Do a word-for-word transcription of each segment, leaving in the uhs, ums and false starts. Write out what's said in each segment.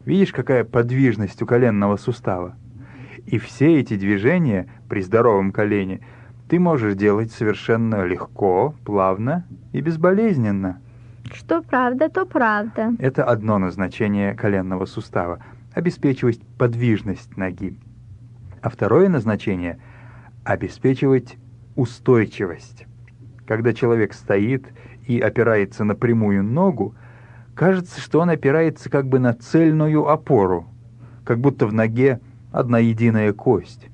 Видишь, какая подвижность у коленного сустава? И все эти движения при здоровом колене ты можешь делать совершенно легко, плавно и безболезненно. Что правда, то правда. Это одно назначение коленного сустава — обеспечивать подвижность ноги. А второе назначение — обеспечивать устойчивость. Когда человек стоит и опирается на прямую ногу, кажется, что он опирается как бы на цельную опору, как будто в ноге одна единая кость.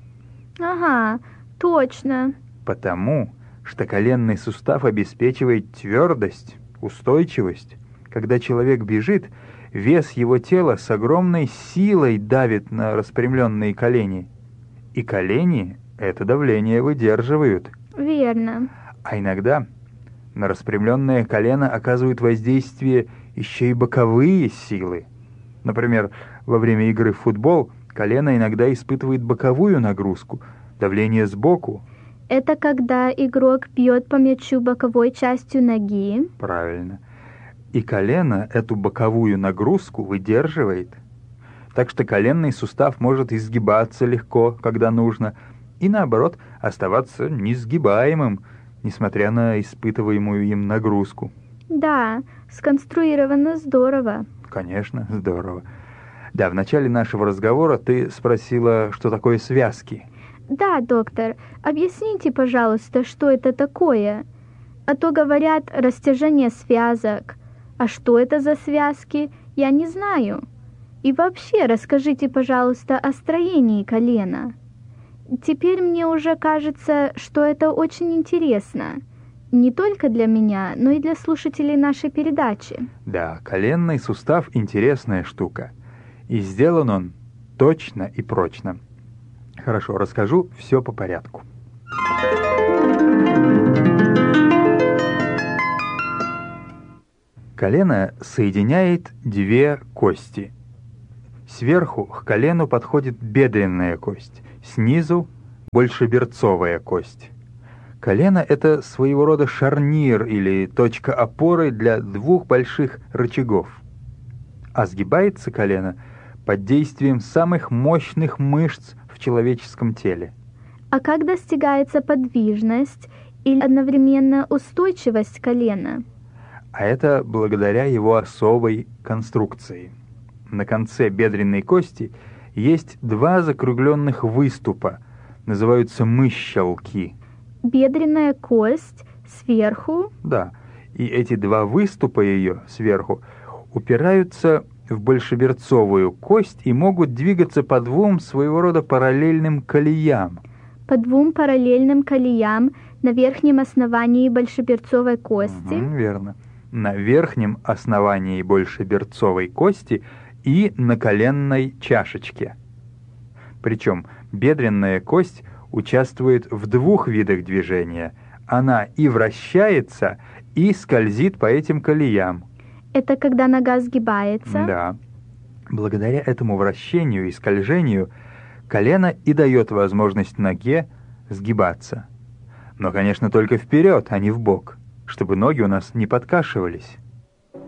Ага, точно. Потому что коленный сустав обеспечивает твердость, устойчивость. Когда человек бежит, вес его тела с огромной силой давит на распрямленные колени. И колени это давление выдерживают. Верно. А иногда на распрямленное колено оказывают воздействие еще и боковые силы. Например, во время игры в футбол колено иногда испытывает боковую нагрузку, давление сбоку. Это когда игрок бьет по мячу боковой частью ноги. Правильно. И колено эту боковую нагрузку выдерживает. Так что коленный сустав может изгибаться легко, когда нужно, и наоборот оставаться несгибаемым, несмотря на испытываемую им нагрузку. Да, сконструировано здорово. Конечно, здорово. Да, в начале нашего разговора ты спросила, что такое связки. Да, доктор, объясните, пожалуйста, что это такое? А то говорят растяжение связок. А что это за связки, я не знаю. И вообще расскажите, пожалуйста, о строении колена. Теперь мне уже кажется, что это очень интересно. Не только для меня, но и для слушателей нашей передачи. Да, коленный сустав — интересная штука. И сделан он точно и прочно. Хорошо, расскажу все по порядку. Колено соединяет две кости. Сверху к колену подходит бедренная кость, снизу — большеберцовая кость. Колено — это своего рода шарнир или точка опоры для двух больших рычагов. А сгибается колено под действием самых мощных мышц в человеческом теле. А как достигается подвижность или одновременно устойчивость колена? А это благодаря его особой конструкции. На конце бедренной кости есть два закругленных выступа, называются мыщелки. Бедренная кость сверху? Да, и эти два выступа ее сверху упираются в большеберцовую кость и могут двигаться по двум своего рода параллельным колеям. По двум параллельным колеям на верхнем основании большеберцовой кости? Угу, верно. На верхнем основании большеберцовой кости и на коленной чашечке. Причем бедренная кость участвует в двух видах движения. Она и вращается, и скользит по этим колеям. Это когда нога сгибается? Да. Благодаря этому вращению и скольжению колено и дает возможность ноге сгибаться. Но, конечно, только вперед, а не вбок, чтобы ноги у нас не подкашивались.